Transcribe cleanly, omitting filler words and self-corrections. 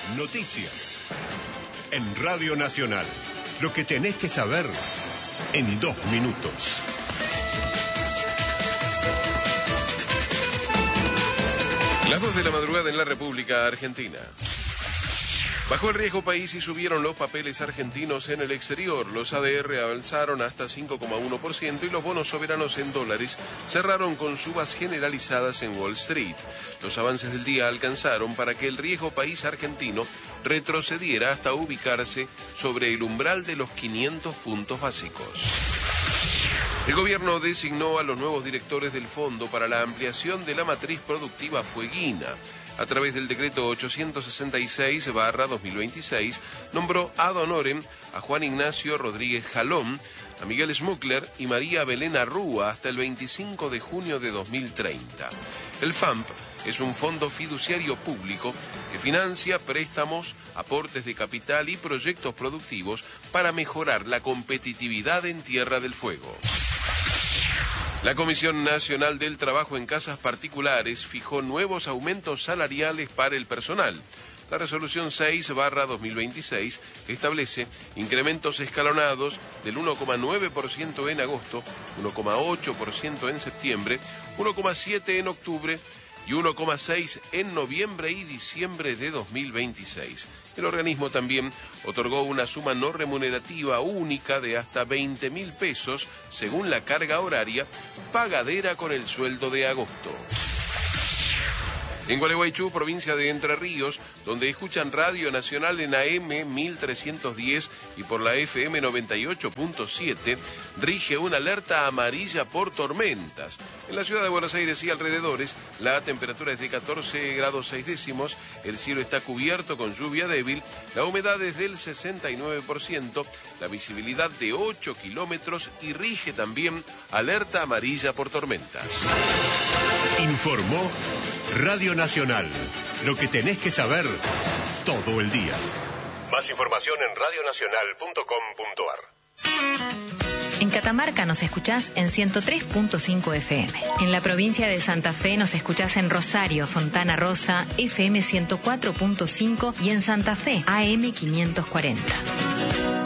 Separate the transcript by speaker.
Speaker 1: Noticias. En Radio Nacional. Lo que tenés que saber en 2 minutos.
Speaker 2: Las 2 de la madrugada en la República Argentina. Bajó el riesgo país y subieron los papeles argentinos en el exterior. Los ADR avanzaron hasta 5,1% y los bonos soberanos en dólares cerraron con subas generalizadas en Wall Street. Los avances del día alcanzaron para que el riesgo país argentino retrocediera hasta ubicarse sobre el umbral de los 500 puntos básicos. El gobierno designó a los nuevos directores del Fondo para la Ampliación de la Matriz Productiva Fueguina. A través del decreto 866/2026, nombró ad honorem a Juan Ignacio Rodríguez Jalón, a Miguel Schmuckler y María Belén Arrúa hasta el 25 de junio de 2030. El FAMP es un fondo fiduciario público que financia préstamos, aportes de capital y proyectos productivos para mejorar la competitividad en Tierra del Fuego. La Comisión Nacional del Trabajo en Casas Particulares fijó nuevos aumentos salariales para el personal. La resolución 6/2026 establece incrementos escalonados del 1,9% en agosto, 1,8% en septiembre, 1,7% en octubre y 1,6% en noviembre y diciembre de 2026. El organismo también otorgó una suma no remunerativa única de hasta 20.000 pesos, según la carga horaria, pagadera con el sueldo de agosto. En Gualeguaychú, provincia de Entre Ríos, donde escuchan Radio Nacional en AM 1310 y por la FM 98.7, rige una alerta amarilla por tormentas. En la ciudad de Buenos Aires y alrededores, la temperatura es de 14 grados 6 décimos, el cielo está cubierto con lluvia débil, la humedad es del 69%, la visibilidad de 8 kilómetros y rige también alerta amarilla por tormentas.
Speaker 1: Informó Radio Nacional. Lo que tenés que saber todo el día. Más información en radionacional.com.ar.
Speaker 3: En Catamarca nos escuchás en 103.5 FM. En la provincia de Santa Fe nos escuchás en Rosario, Fontana Rosa, FM 104.5 y en Santa Fe, AM 540.